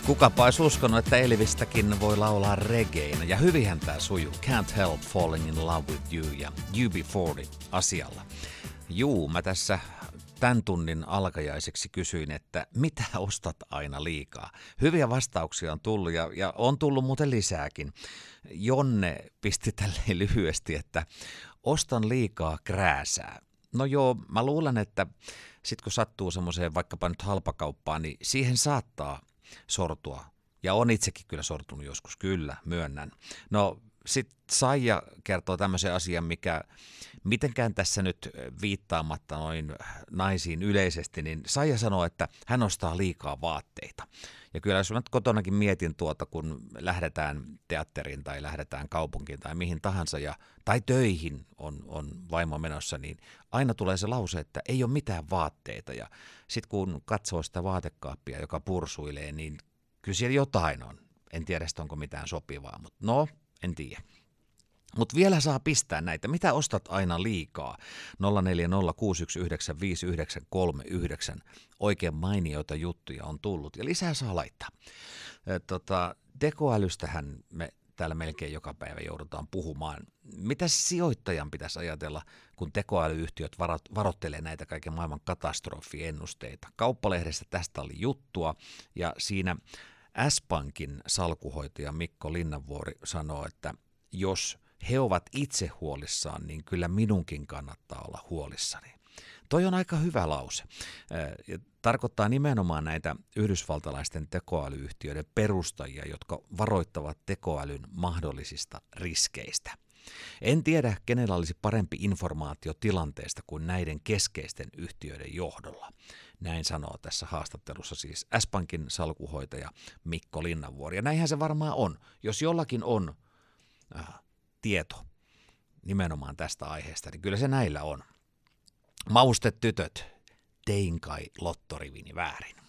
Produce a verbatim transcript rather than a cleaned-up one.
Kukapa olisi uskonut, että Elvistäkin voi laulaa reggainä, ja hyvinhän tää sujuu. Can't help falling in love with you ja U B neljäkymmentä asialla. Juu, mä tässä tämän tunnin alkajaiseksi kysyin, että mitä ostat aina liikaa? Hyviä vastauksia on tullut ja, ja on tullut muuten lisääkin. Jonne pisti tälleen lyhyesti, että ostan liikaa krääsää. No joo, mä luulen, että sit kun sattuu semmoiseen vaikkapa nyt halpakauppaan, niin siihen saattaa sortua. Ja on itsekin kyllä sortunut joskus, kyllä, myönnän. No sit Saija kertoo tämmöisen asian, mikä mitenkään tässä nyt viittaamatta noin naisiin yleisesti, niin Saija sanoo, että hän ostaa liikaa vaatteita. Ja kyllä jos mä nyt kotonakin mietin tuota, kun lähdetään teatteriin tai lähdetään kaupunkiin tai mihin tahansa, ja, tai töihin on, on vaimo menossa, niin aina tulee se lause, että ei ole mitään vaatteita. Ja sitten kun katsoo sitä vaatekaappia, joka pursuilee, niin kyllä siellä jotain on. En tiedä, onko mitään sopivaa, mutta no, en tiedä. Mutta vielä saa pistää näitä. Mitä ostat aina liikaa? nolla neljä nolla kuusi yksi yhdeksän viisi yhdeksän kolme yhdeksän. Oikein mainioita juttuja on tullut ja lisää saa laittaa. E, tota, tekoälystähän me täällä melkein joka päivä joudutaan puhumaan. Mitä sijoittajan pitäisi ajatella, kun tekoälyyhtiöt varot, varottelee näitä kaiken maailman katastrofiennusteita? Kauppalehdessä tästä oli juttua ja siinä S-Pankin salkuhoitaja Mikko Linnanvuori sanoo, että jos he ovat itse huolissaan, niin kyllä minunkin kannattaa olla huolissani. Toi on aika hyvä lause. Ja tarkoittaa nimenomaan näitä yhdysvaltalaisten tekoälyyhtiöiden perustajia, jotka varoittavat tekoälyn mahdollisista riskeistä. En tiedä, kenellä olisi parempi informaatio tilanteesta kuin näiden keskeisten yhtiöiden johdolla. Näin sanoo tässä haastattelussa siis S-Pankin salkuhoitaja Mikko Linnanvuori. Ja näinhän se varmaan on. Jos jollakin on äh, tieto nimenomaan tästä aiheesta, niin kyllä se näillä on. Maustetytöt, tein kai lottorivini väärin.